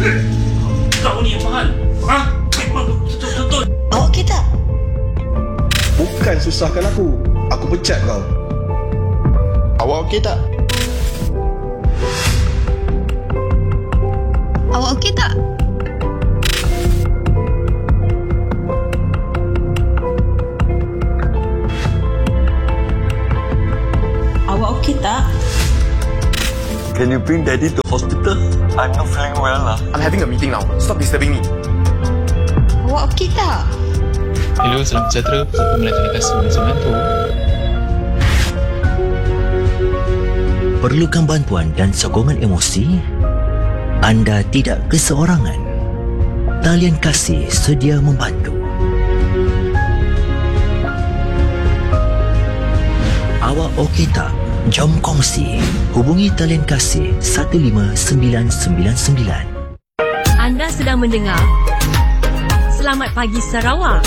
Kau ni apa hal? Ha? Betul. Awak okey tak? Bukan susahkan aku. Aku pecat kau. Awak okey tak? Awak okey tak? Awak okey tak? Can you bring daddy to hospital? I'm not feeling well lah. I'm having a meeting now. Stop disturbing me. Awak okey tak? Hello, salam sejahtera. Saya Pemerintah Telekas membantu. Perlukan bantuan dan sokongan emosi? Anda tidak keseorangan. Talian Kasih sedia membantu. Awak okey tak? Jom kongsi. Hubungi Talian Kasih 15999. Anda sedang mendengar Selamat Pagi Sarawak.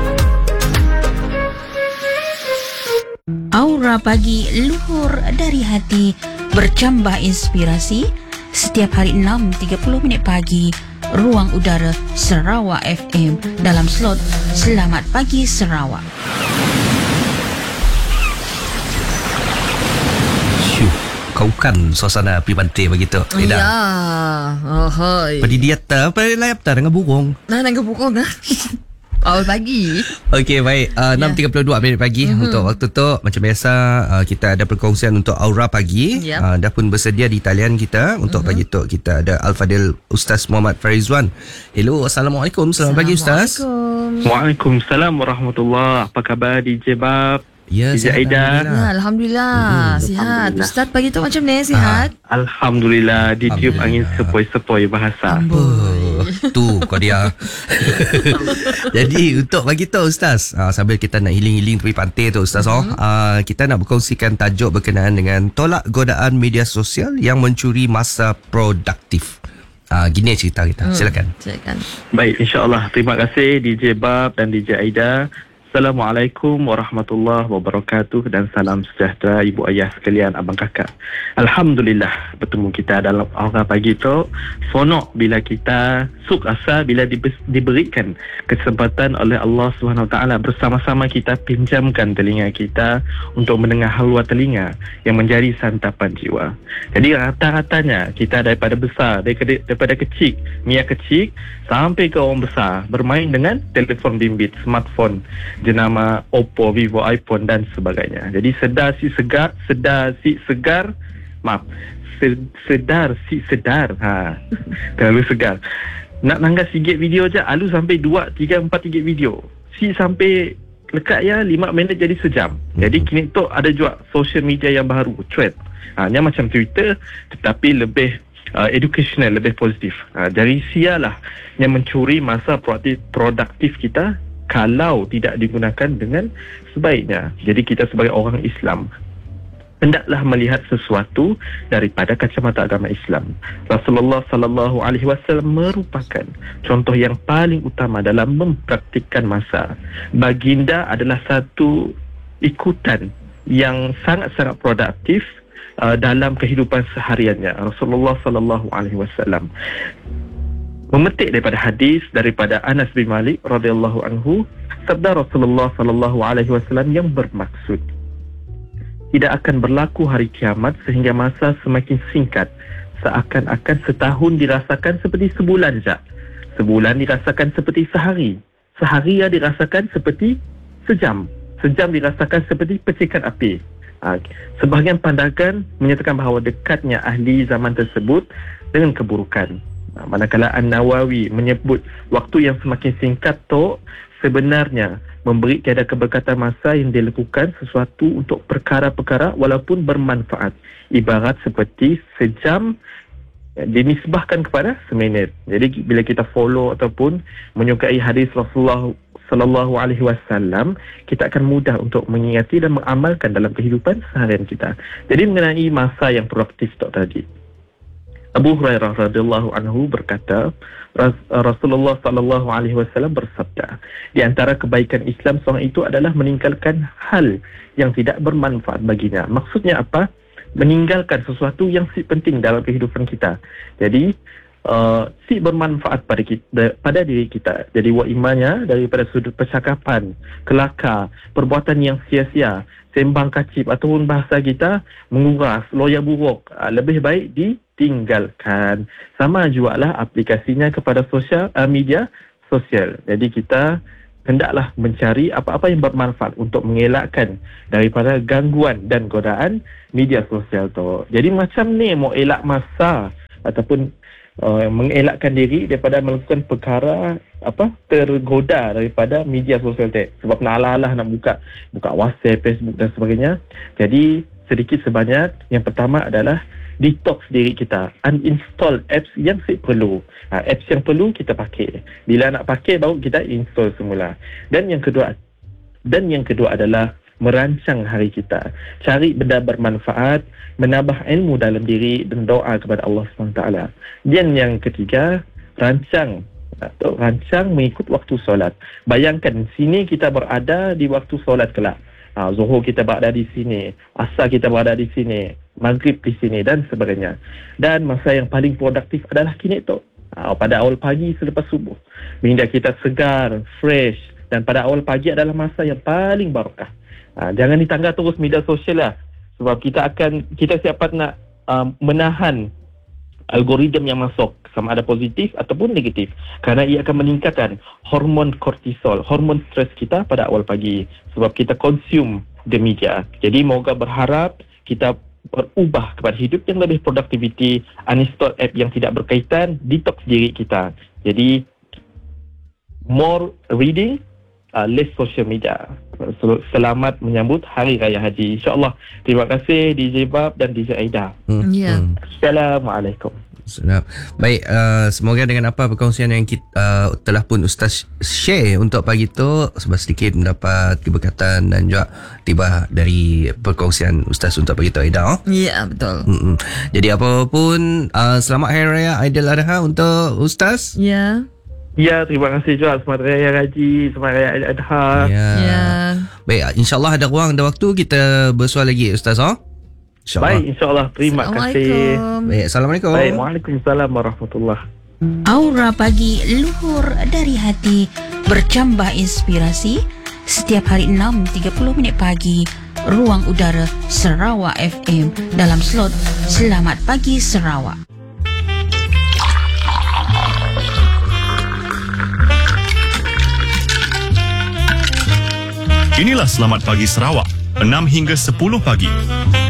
Aura pagi luhur dari hati, bercambah inspirasi. Setiap hari 6.30 pagi, Ruang Udara Sarawak FM dalam slot Selamat Pagi Sarawak. Kau kan suasana api pantai begitu. Ya. Hai. Pada diet apa layap tak dengan burung. Nah, dengan burung dah. Awal pagi. Okey, baik. 6.32 pagi untuk waktu tu. Macam biasa, kita ada perkongsian untuk Aura Pagi. Dah pun bersedia di talian kita. Untuk pagi tu kita ada Al-Fadil Ustaz Muhammad Farizwan. Hello, Assalamualaikum. Selamat pagi Ustaz. Waalaikumsalam warahmatullahi. Apa khabar DJ Bab? Ya, DJ Aida. Alhamdulillah. Sihat. Ustaz pagi tu macam ni sihat? Alhamdulillah. Ditiup angin sepoi-sepoi bahasa. Tu kau dia. Jadi untuk bagi tahu Ustaz, sambil kita nak healing tepi pantai tu Ustaz, kita nak berkongsikan tajuk berkenaan dengan tolak godaan media sosial yang mencuri masa produktif. Gini cerita kita. Silakan. Baik, insya-Allah. Terima kasih DJ Bab dan DJ Aida. Assalamualaikum warahmatullahi wabarakatuh dan salam sejahtera ibu ayah sekalian, abang kakak. Alhamdulillah bertemu kita dalam Aura Pagi tu. Sonok bila kita suk asa bila diberikan kesempatan oleh Allah SWT bersama-sama kita pinjamkan telinga kita untuk mendengar haluan telinga yang menjadi santapan jiwa. Jadi rata-ratanya kita daripada besar, daripada kecil, Mia kecil sampai ke orang besar bermain dengan telefon bimbit, smartphone jenama Oppo, Vivo, iPhone dan sebagainya. Jadi sedar si segar. Terlalu segar. Nak nanggas sikit video je, alu sampai 2, 3, 4 gig video. Si sampai lekat ya 5 minit jadi sejam. Jadi kini tu ada juga social media yang baru, thread. Yang macam Twitter tetapi lebih educational, lebih positif. Dari sialah yang mencuri masa produktif kita kalau tidak digunakan dengan sebaiknya. Jadi kita sebagai orang Islam hendaklah melihat sesuatu daripada kacamata agama Islam. Rasulullah sallallahu alaihi wasallam merupakan contoh yang paling utama dalam mempraktikkan masa. Baginda adalah satu ikutan yang sangat-sangat produktif dalam kehidupan sehariannya. Rasulullah sallallahu alaihi wasallam memetik daripada hadis daripada Anas bin Malik radhiyallahu anhu, sabda Rasulullah sallallahu alaihi wasallam yang bermaksud tidak akan berlaku hari kiamat sehingga masa semakin singkat, seakan-akan setahun dirasakan seperti sebulan saja, sebulan dirasakan seperti sehari, sehari dirasakan seperti sejam, sejam dirasakan seperti percikan api. Sebahagian pandangan menyatakan bahawa dekatnya ahli zaman tersebut dengan keburukan. Manakala An-Nawawi menyebut waktu yang semakin singkat tu sebenarnya memberi tiada keberkatan masa yang dilakukan sesuatu untuk perkara-perkara walaupun bermanfaat. Ibarat seperti sejam dinisbahkan kepada seminit. Jadi bila kita follow ataupun menyukai hadis Rasulullah sallallahu alaihi wasallam, kita akan mudah untuk mengingati dan mengamalkan dalam kehidupan seharian kita. Jadi mengenai masa yang produktif tadi, Abu Hurairah radhiyallahu anhu berkata, Rasulullah sallallahu alaihi wasallam bersabda, di antara kebaikan Islam seorang itu adalah meninggalkan hal yang tidak bermanfaat baginya. Maksudnya apa? Meninggalkan sesuatu yang penting dalam kehidupan kita. Jadi si bermanfaat pada diri kita. Jadi wa imanya daripada sudut percakapan, kelakar, perbuatan yang sia-sia, sembang kacip ataupun bahasa kita menguras, loya buruk, lebih baik ditinggalkan. Sama jugalah aplikasinya kepada media sosial. Jadi kita hendaklah mencari apa-apa yang bermanfaat untuk mengelakkan daripada gangguan dan godaan media sosial tu. Jadi macam ni mau elak masa ataupun mengelakkan diri daripada melakukan perkara tergoda daripada media sosial tu. Sebab nak alah-alah nak buka WhatsApp, Facebook dan sebagainya. Jadi sedikit sebanyak, yang pertama adalah detox diri kita, uninstall apps yang perlu. Apps yang perlu kita pakai. Bila nak pakai baru kita install semula. Dan yang kedua adalah merancang hari kita. Cari benda bermanfaat, menambah ilmu dalam diri dan doa kepada Allah SWT. Dan yang ketiga, rancang mengikut waktu solat. Bayangkan sini kita berada di waktu solat kelak. Zuhur kita berada di sini, asar kita berada di sini, maghrib di sini dan sebagainya. Dan masa yang paling produktif adalah kini tu. Pada awal pagi selepas subuh. Minda kita segar, fresh, dan pada awal pagi adalah masa yang paling barakah. Jangan ditangga terus media sosial lah. Sebab kita siapa nak menahan algoritma yang masuk, sama ada positif ataupun negatif. Kerana ia akan meningkatkan hormon kortisol, hormon stres kita pada awal pagi. Sebab kita consume the media. Jadi moga berharap kita berubah kepada hidup yang lebih produktiviti, uninstall app yang tidak berkaitan, detox diri kita. Jadi more reading, less social media. Selamat menyambut Hari Raya Haji, insyaAllah. Terima kasih DJ Bab dan DJ Aida. Assalamualaikum. Baik, semoga dengan apa perkongsian yang kita telah pun Ustaz share untuk pagi tu, sebab sedikit mendapat keberkatan dan juga tiba dari perkongsian Ustaz untuk pagi tu, Aida. Ya, betul. Jadi apapun, selamat Hari Raya Aidiladha untuk Ustaz. Ya. Ya, terima kasih juga. Selamat Raya Haji, selamat Raya Adha. Ya. Baik, insyaAllah ada ruang, ada waktu kita bersuara lagi Ustaz. InsyaAllah. Baik, insyaAllah. Terima kasih. Baik, Assalamualaikum. Baik, Waalaikumsalam warahmatullahi. Aura pagi luhur dari hati, bercambah inspirasi. Setiap hari 6.30 pagi, Ruang Udara Sarawak FM dalam slot Selamat Pagi Sarawak. Inilah Selamat Pagi Sarawak, 6 hingga 10 pagi.